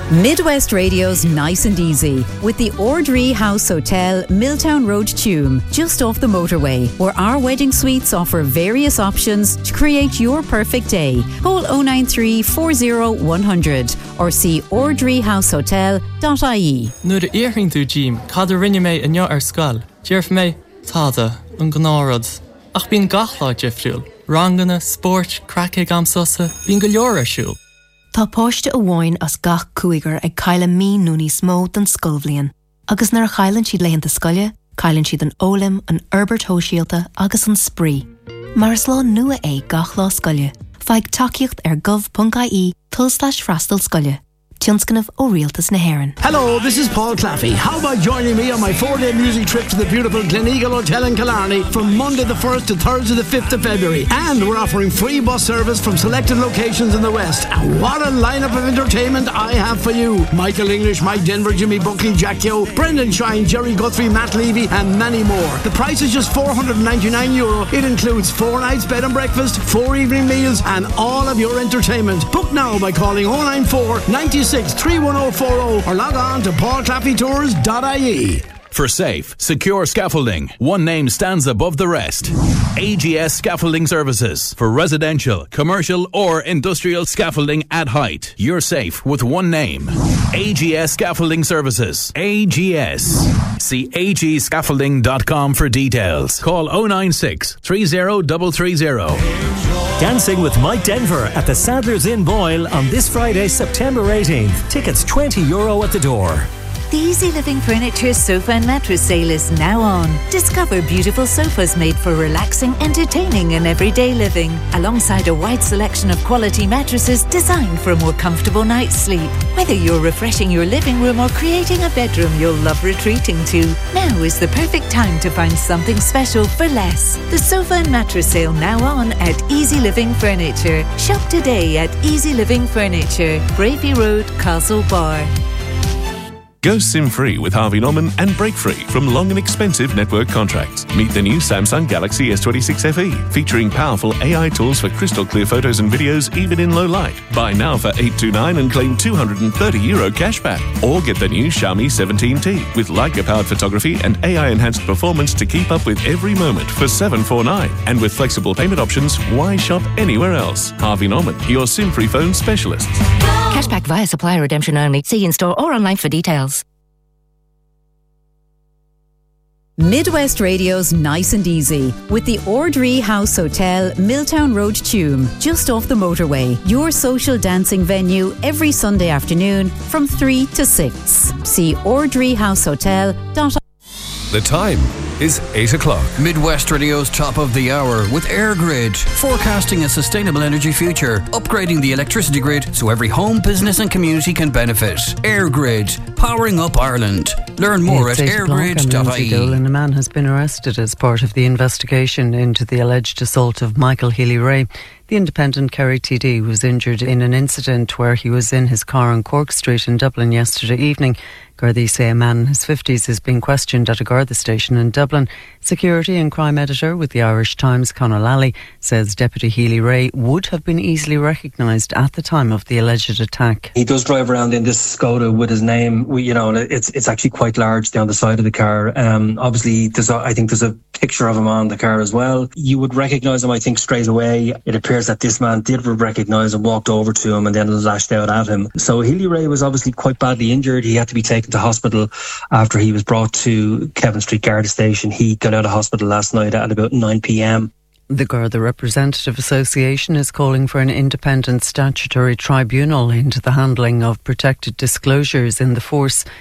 Midwest Radio's Nice and Easy with the Ordree House Hotel, Milltown Road, Tuam, just off the motorway, where our wedding suites offer various options to create your perfect day. Call 093 40 100 or see ordreehousehotel.ie. Nuair a íorthing tú Jim, cad a rinne mé inniu ar scoil. Dearf mé, táda, an gnárad. Ach bín gachlá difriúil. Rangana, sport, crackig am susa, bín go leor ar siúil. Tá páiste a bháin as gach cúigar ag caile mí núní smó don scolbhlion. Agus nar chailann siad leitheanta scoile, cailann siad an ólim, an Herbert Hóisialta agus an spree. Mar is lá nua é gach lá scoile. Feig takeíocht ar gov.ie/freastal scoile. Tionscanmh ó Rialtas na Héireann. Hello, this is Paul Claffey. How about joining me on my 4-day music trip to the beautiful Gleneagle Hotel in Killarney from Monday the 1st to Thursday the 5th of February? And we're offering free bus service from selected locations in the West. And what a lineup of entertainment I have for you. Michael English, Mike Denver, Jimmy Buckley, Jack Yo, Brendan Shine, Jerry Guthrie, Matt Levy and many more. The price is just €499. It includes 4 nights bed and breakfast, 4 evening meals and all of your entertainment. Book now by calling 094 96 31040 or log on to paulclaffeytours.ie. For safe, secure scaffolding, one name stands above the rest. AGS Scaffolding Services. For residential, commercial or industrial scaffolding at height. You're safe with one name. AGS Scaffolding Services. AGS. See agscaffolding.com for details. Call 096 30330. Dancing with Mike Denver at the Sadler's Inn Boyle on this Friday, September 18th. Tickets €20 at the door. The Easy Living Furniture Sofa and Mattress Sale is now on. Discover beautiful sofas made for relaxing, entertaining and everyday living, alongside a wide selection of quality mattresses designed for a more comfortable night's sleep. Whether you're refreshing your living room or creating a bedroom you'll love retreating to, now is the perfect time to find something special for less. The Sofa and Mattress Sale now on at Easy Living Furniture. Shop today at Easy Living Furniture, Gravy Road, Castle Bar. Go SIM-free with Harvey Norman and break free from long and expensive network contracts. Meet the new Samsung Galaxy S26 FE, featuring powerful AI tools for crystal clear photos and videos even in low light. Buy now for $829 and claim €230 cashback. Or get the new Xiaomi 17T with Leica-powered photography and AI-enhanced performance to keep up with every moment for $749. And with flexible payment options, why shop anywhere else? Harvey Norman, your SIM-free phone specialists. Cashback via supplier redemption only. See in-store or online for details. Midwest Radio's Nice and Easy with the Ordree House Hotel, Milltown Road, Tuam, just off the motorway. Your social dancing venue every Sunday afternoon from 3 to 6. See ordreehousehotel.ie. The time is 8 o'clock. Midwest Radio's top of the hour with AirGrid, forecasting a sustainable energy future, upgrading the electricity grid so every home, business and community can benefit. AirGrid, powering up Ireland. Learn more at airgrid.ie. And a man has been arrested as part of the investigation into the alleged assault of Michael Healy-Rae. The independent Kerry TD was injured in an incident where he was in his car on Cork Street in Dublin yesterday evening. Gardaí say a man in his 50s is being questioned at a Garda station in Dublin. Security and crime editor with the Irish Times, Conor Lally, says Deputy Healy-Rae would have been easily recognised at the time of the alleged attack. He does drive around in this Skoda with his name. It's actually quite large down the side of the car. Obviously, I think there's a picture of him on the car as well. You would recognise him, I think, straight away. It appears that this man did recognise and walked over to him and then lashed out at him. So Healy-Rae was obviously quite badly injured. He had to be taken to hospital after he was brought to Kevin Street Garda Station. He got out of hospital last night at about 9 p.m. The Garda Representative Association is calling for an independent statutory tribunal into the handling of protected disclosures in the force.